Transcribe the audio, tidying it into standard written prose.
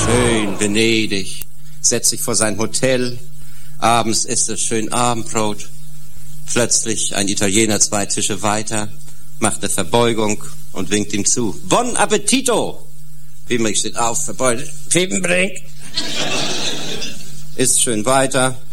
schön Venedig, setzt sich vor sein Hotel, abends isst er schön Abendbrot. Plötzlich ein Italiener 2 Tische weiter, macht eine Verbeugung und winkt ihm zu. Buon appetito! Piepenbrink steht auf, verbeugt. Piepenbrink! Isst schön weiter.